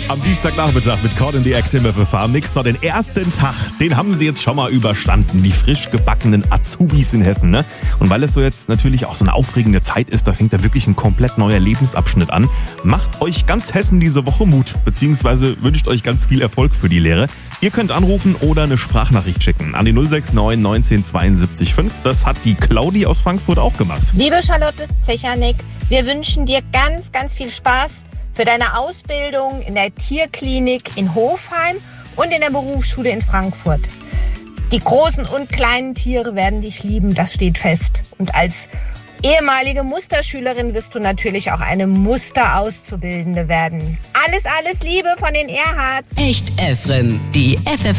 Am Dienstagnachmittag mit Cord in the Act im FFH Mixer. Den ersten Tag, den haben sie jetzt schon mal überstanden. Die frisch gebackenen Azubis in Hessen, ne? Und weil es so jetzt natürlich auch so eine aufregende Zeit ist, da fängt da wirklich ein komplett neuer Lebensabschnitt an. Macht euch ganz Hessen diese Woche Mut, beziehungsweise wünscht euch ganz viel Erfolg für die Lehre. Ihr könnt anrufen oder eine Sprachnachricht schicken an die 069 19 72 5. Das hat die Claudi aus Frankfurt auch gemacht. Liebe Charlotte Zechanik, wir wünschen dir ganz, ganz viel Spaß für deine Ausbildung in der Tierklinik in Hofheim und in der Berufsschule in Frankfurt. Die großen und kleinen Tiere werden dich lieben, das steht fest. Und als ehemalige Musterschülerin wirst du natürlich auch eine Musterauszubildende werden. Alles Liebe von den Erhards. Echt Efren, die FFH